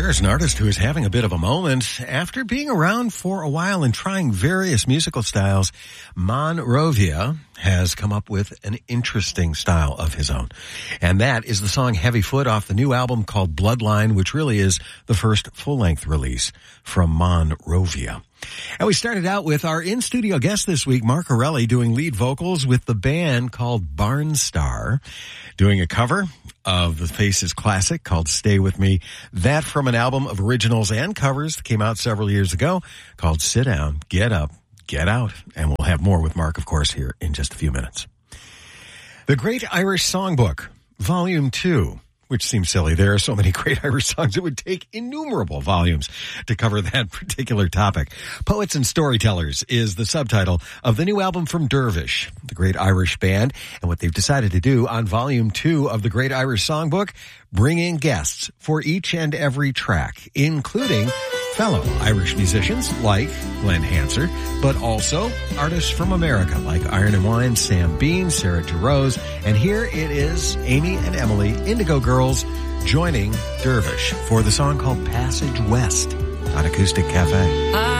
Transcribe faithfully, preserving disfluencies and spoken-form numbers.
There's an artist who is having a bit of a moment after being around for a while and trying various musical styles. Monrovia has come up with an interesting style of his own. And that is the song Heavy Foot off the new album called Bloodline, which really is the first full-length release from Monrovia. And we started out with our in-studio guest this week, Mark Orelli, doing lead vocals with the band called Barnstar, doing a cover of the Faces classic called Stay With Me. That from an album of originals and covers that came out several years ago called Sit Down, Get Up, Get Out. And we'll have more with Mark, of course, here in just a few minutes. The Great Irish Songbook, Volume two. Which seems silly. There are so many great Irish songs. It would take innumerable volumes to cover that particular topic. Poets and Storytellers is the subtitle of the new album from Dervish, the great Irish band. And what they've decided to do on volume two of the Great Irish Songbook, bring in guests for each and every track, including fellow Irish musicians like Glenn Hansard, but also artists from America like Iron and Wine, Sam Bean, Sarah Jarosz, and here it is Amy and Emily, Indigo Girls, joining Dervish for the song called Passage West on Acoustic Cafe.